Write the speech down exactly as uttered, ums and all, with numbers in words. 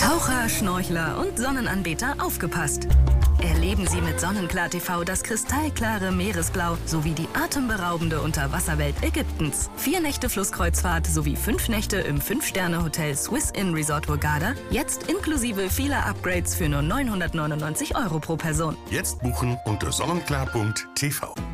Taucher, Schnorchler und Sonnenanbeter aufgepasst! Erleben Sie mit Sonnenklar T V das kristallklare Meeresblau sowie die atemberaubende Unterwasserwelt Ägyptens. Vier Nächte Flusskreuzfahrt sowie fünf Nächte im fünf Sterne Hotel Swiss Inn Resort Hurghada, jetzt inklusive vieler Upgrades für nur neunhundertneunundneunzig Euro pro Person. Jetzt buchen unter sonnenklar punkt t v.